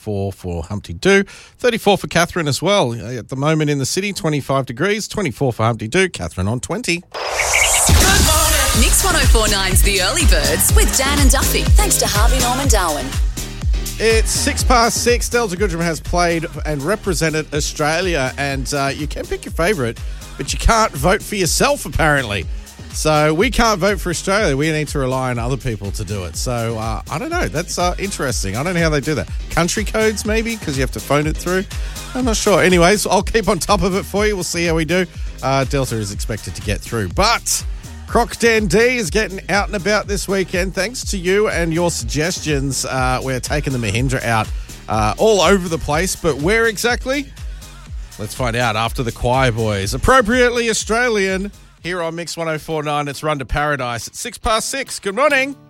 34 for Humpty Doo, 34 for Catherine as well. At the moment in the city, 25 degrees, 24 for Humpty Doo, Catherine on 20. Good morning. Mix 104.9's The Early Birds with Dan and Duffy. Thanks to Harvey Norman Darwin. It's 6:06. Delta Goodrum has played and represented Australia, and you can pick your favourite, but you can't vote for yourself, apparently. So we can't vote for Australia. We need to rely on other people to do it. So I don't know. That's interesting. I don't know how they do that. Country codes, maybe, because you have to phone it through. I'm not sure. Anyways, I'll keep on top of it for you. We'll see how we do. Delta is expected to get through. But Croc Dan D is getting out and about this weekend. Thanks to you and your suggestions, we're taking the Mahindra out all over the place. But where exactly? Let's find out after the Choir Boys. Appropriately Australian. Here on Mix 104.9, it's Run to Paradise at 6:06. Good morning.